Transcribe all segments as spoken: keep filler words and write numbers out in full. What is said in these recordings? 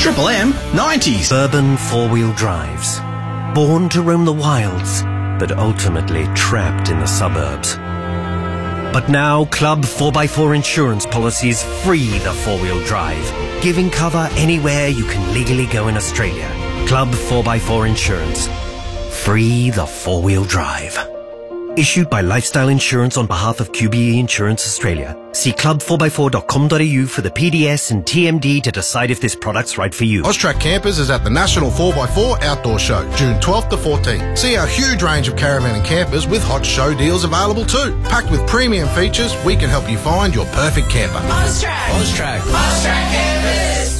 Triple M nineties. Urban four-wheel drives. Born to roam the wilds, but ultimately trapped in the suburbs. But now Club four by four insurance policies free the four-wheel drive, giving cover anywhere you can legally go in Australia. Club four by four Insurance. Free the four-wheel drive. Issued by Lifestyle Insurance on behalf of Q B E Insurance Australia. See club four by four dot com dot a u for the P D S and T M D to decide if this product's right for you. Austrac Campers is at the National four by four Outdoor Show, June twelfth to fourteenth. See our huge range of caravan and campers with hot show deals available too. Packed with premium features, we can help you find your perfect camper. Austrac. Austrac. Austrac Campers.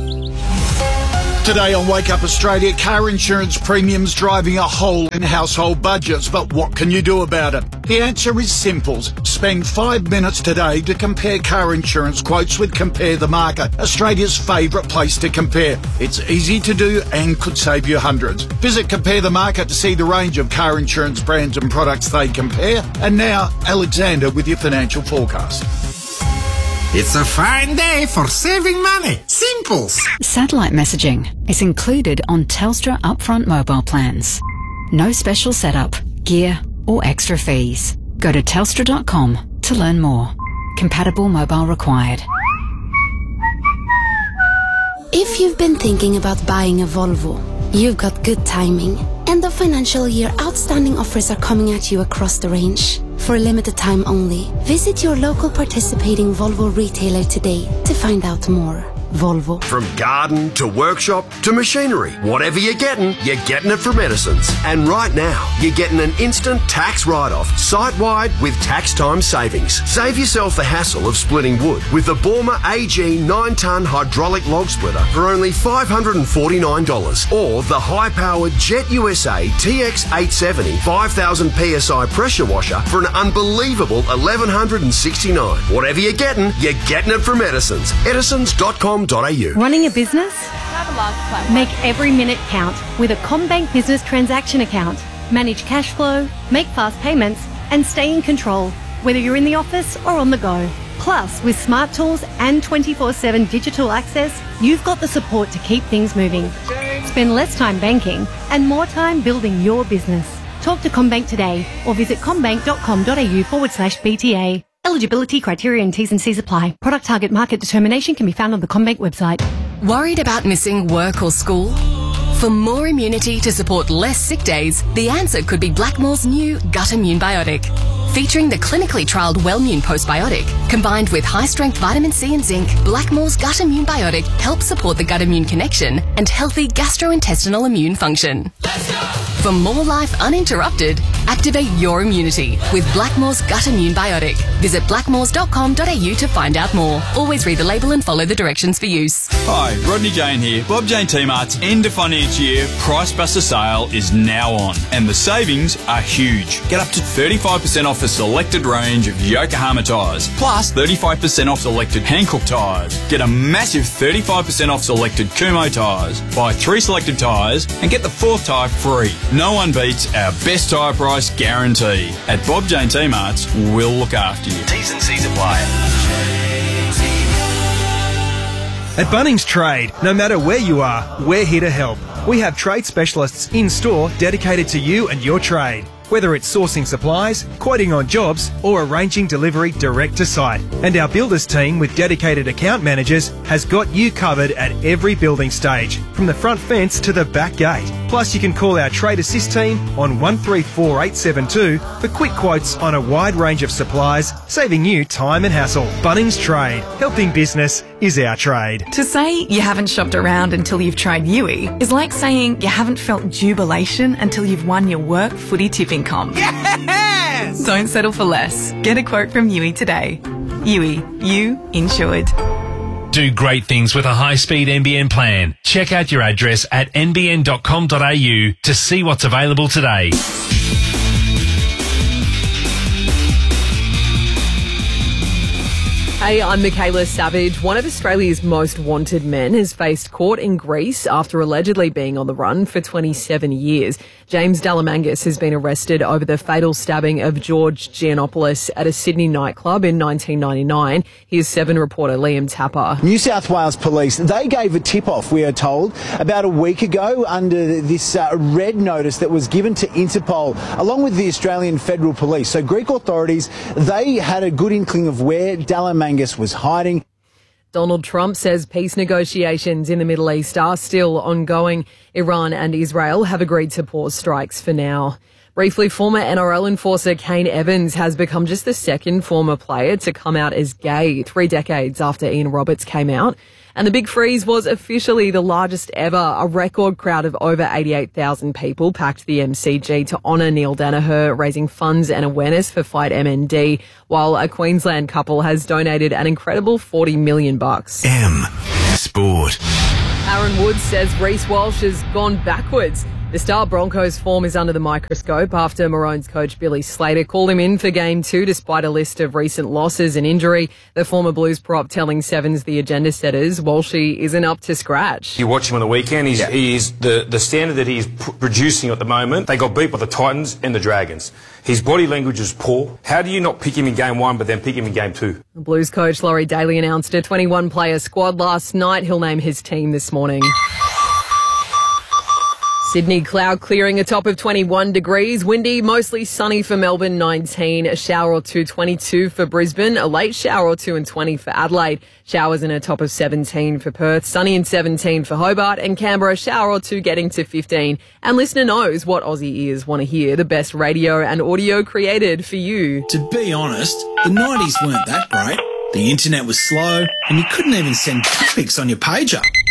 Today on Wake Up Australia, car insurance premiums driving a hole in household budgets. But what can you do about it? The answer is simple. Spend five minutes today to compare car insurance quotes with Compare the Market, Australia's favourite place to compare. It's easy to do and could save you hundreds. Visit Compare the Market to see the range of car insurance brands and products they compare. And now, Alexander with your financial forecast. It's a fine day for saving money. Simples. Satellite messaging is included on Telstra upfront mobile plans. No special setup, gear or extra fees. Go to telstra dot com to learn more. Compatible mobile required. If you've been thinking about buying a Volvo, you've got good timing. End of financial year outstanding offers are coming at you across the range. For a limited time only, visit your local participating Volvo retailer today to find out more. Volvo. From garden to workshop to machinery, whatever you're getting, you're getting it from Edison's. And right now, you're getting an instant tax write-off, site-wide with tax time savings. Save yourself the hassle of splitting wood with the Borma A G nine ton hydraulic log splitter for only five hundred forty-nine dollars, or the high-powered Jet U S A T X eight seventy five thousand P S I pressure washer for an unbelievable eleven sixty-nine dollars. Whatever you're getting, you're getting it from Edison's. edisons dot com dot a u. Running a business? Make every minute count with a CommBank Business Transaction Account. Manage cash flow, make fast payments, and stay in control, whether you're in the office or on the go. Plus, with smart tools and twenty-four seven digital access, you've got the support to keep things moving. Spend less time banking and more time building your business. Talk to CommBank today or visit commbank dot com dot a u forward slash B T A. Eligibility criteria and T's and C's apply. Product target market determination can be found on the CommBank website. Worried about missing work or school? For more immunity to support less sick days, the answer could be Blackmore's new Gut Immune Biotic. Featuring the clinically trialled Wellmune Postbiotic, combined with high-strength vitamin C and zinc, Blackmore's Gut Immune Biotic helps support the gut-immune connection and healthy gastrointestinal immune function. Let's go! For more life uninterrupted, activate your immunity with Blackmore's Gut Immune Biotic. Visit blackmores dot com dot a u to find out more. Always read the label and follow the directions for use. Hi, Rodney Jane here. Bob Jane T-Mart's end of financial year Price Buster sale is now on, and the savings are huge. Get up to thirty-five percent off a selected range of Yokohama tyres, plus thirty-five percent off selected Hankook tyres. Get a massive thirty-five percent off selected Kumho tyres. Buy three selected tyres and get the fourth tyre free. No one beats our best tyre price guarantee. At Bob Jane T-Mart's, we'll look after you. T's and C's apply. At Bunnings Trade, no matter where you are, we're here to help. We have trade specialists in store dedicated to you and your trade. Whether it's sourcing supplies, quoting on jobs, or arranging delivery direct to site. And our builders team with dedicated account managers has got you covered at every building stage, from the front fence to the back gate. Plus you can call our Trade Assist team on one three four eight seven two for quick quotes on a wide range of supplies, saving you time and hassle. Bunnings Trade. Helping business is our trade. To say you haven't shopped around until you've tried Yui is like saying you haven't felt jubilation until you've won your work footy tipping comp. Yes! Don't settle for less. Get a quote from Yui today. Yui, you insured. Do great things with a high-speed N B N plan. Check out your address at n b n dot com dot a u to see what's available today. Hey, I'm Michaela Savage. One of Australia's most wanted men has faced court in Greece after allegedly being on the run for twenty-seven years. James Dalamangas has been arrested over the fatal stabbing of George Giannopoulos at a Sydney nightclub in nineteen ninety-nine. Here's Seven reporter Liam Tapper. New South Wales Police, they gave a tip-off, we are told, about a week ago under this uh, red notice that was given to Interpol, along with the Australian Federal Police. So Greek authorities, they had a good inkling of where Dalamangas was hiding. Donald Trump says peace negotiations in the Middle East are still ongoing. Iran and Israel have agreed to pause strikes for now. Briefly, former N R L enforcer Kane Evans has become just the second former player to come out as gay, three decades after Ian Roberts came out. And the Big Freeze was officially the largest ever. A record crowd of over eighty-eight thousand people packed the M C G to honour Neil Danaher, raising funds and awareness for Fight M N D, while a Queensland couple has donated an incredible forty million bucks. M Sport. Aaron Woods says Reece Walsh has gone backwards. The star Broncos form is under the microscope after Maroons coach Billy Slater called him in for game two despite a list of recent losses and injury. The former Blues prop telling Sevens the agenda setters Walshy isn't up to scratch. You watch him on the weekend, he's, yeah. he's the, the standard that he's p- producing at the moment. They got beat by the Titans and the Dragons. His body language is poor. How do you not pick him in game one but then pick him in game two? The Blues coach Laurie Daly announced a twenty-one player squad last night. He'll name his team this morning. Sydney cloud clearing, a top of twenty-one degrees. Windy, mostly sunny for Melbourne, nineteen. A shower or two, twenty-two for Brisbane. A late shower or two and twenty for Adelaide. Showers in a top of seventeen for Perth. Sunny and seventeen for Hobart. And Canberra, a shower or two getting to fifteen. And listener knows what Aussie ears want to hear. The best radio and audio created for you. To be honest, the nineties weren't that great. The internet was slow and you couldn't even send pics on your pager.